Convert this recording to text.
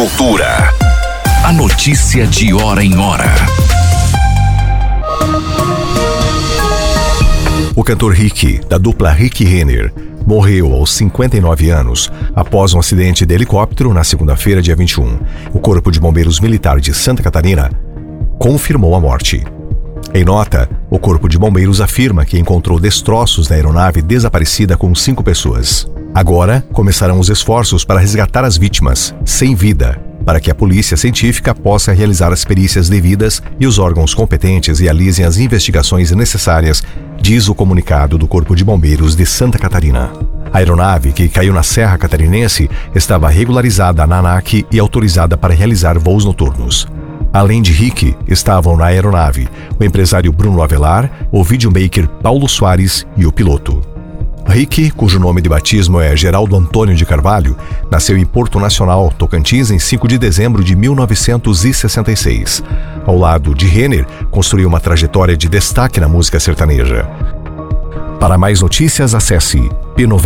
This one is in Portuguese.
Cultura. A notícia de hora em hora. O cantor Rick, da dupla Rick Renner, morreu aos 59 anos após um acidente de helicóptero na segunda-feira, dia 21. O Corpo de Bombeiros Militar de Santa Catarina confirmou a morte. Em nota, o Corpo de Bombeiros afirma que encontrou destroços da aeronave desaparecida com 5 pessoas. Agora, começarão os esforços para resgatar as vítimas, sem vida, para que a polícia científica possa realizar as perícias devidas e os órgãos competentes realizem as investigações necessárias, diz o comunicado do Corpo de Bombeiros de Santa Catarina. A aeronave, que caiu na Serra Catarinense, estava regularizada na ANAC e autorizada para realizar voos noturnos. Além de Rick, estavam na aeronave o empresário Bruno Avelar, o videomaker Paulo Soares e o piloto. Rick, cujo nome de batismo é Geraldo Antônio de Carvalho, nasceu em Porto Nacional, Tocantins, em 5 de dezembro de 1966. Ao lado de Renner, construiu uma trajetória de destaque na música sertaneja. Para mais notícias, acesse P90.